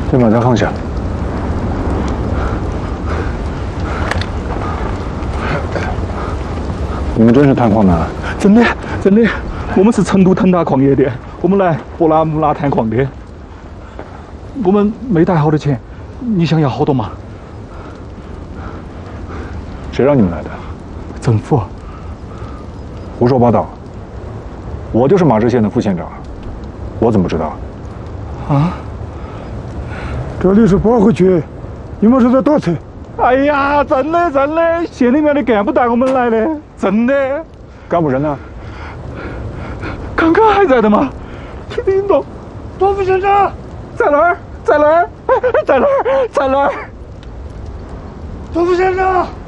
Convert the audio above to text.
先把它放下。你们真是探矿的？ 真的，真的，我们是成都腾达矿业的，我们来博拉木拉探矿的。我们没带好多钱，你想要好多吗？ 谁让你们来的？ 政府。 胡说八道！我就是马志县的副县长，我怎么不知道？ 啊？ 这里是保护区，你们是在盗窃。 哎呀，真的真的，县里面的干部带我们来的，真的。 干部人呢？ 刚刚还在的嘛？听得懂。 保副县长在那儿，在那儿，在那儿，在那儿。 保副县长。